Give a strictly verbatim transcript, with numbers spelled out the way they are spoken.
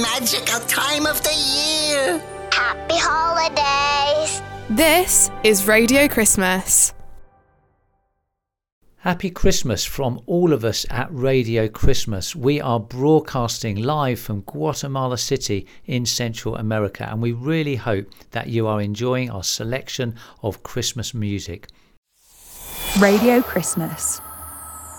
magical time of the year. Happy holidays. This is Radio Christmas. Happy Christmas from all of us at Radio Christmas. We are broadcasting live from Guatemala City in Central America, and we really hope that you are enjoying our selection of Christmas music. Radio Christmas.